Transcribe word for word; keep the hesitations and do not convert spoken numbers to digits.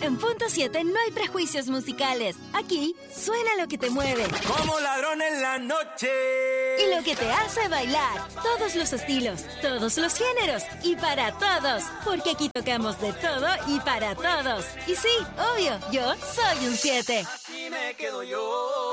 En Punto siete no hay prejuicios musicales. Aquí suena lo que te mueve. Como ladrón en la noche. Y lo que te hace bailar. Todos los estilos, todos los géneros y para todos. Porque aquí tocamos de todo y para todos. Y sí, obvio, yo soy un siete. Así me quedo yo.